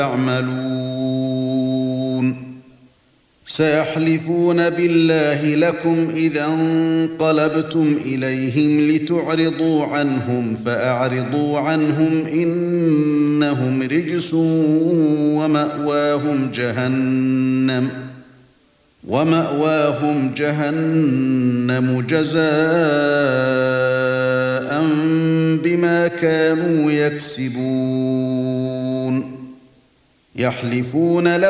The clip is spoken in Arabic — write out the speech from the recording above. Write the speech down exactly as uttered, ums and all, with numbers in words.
يعملون سيحلفون بالله لكم إذا انقلبتم إليهم لتعرضوا عنهم فأعرضوا عنهم إنهم رجس ومأواهم جهنم ومأواهم جهنم جزاء بما كانوا يكسبون يحلفون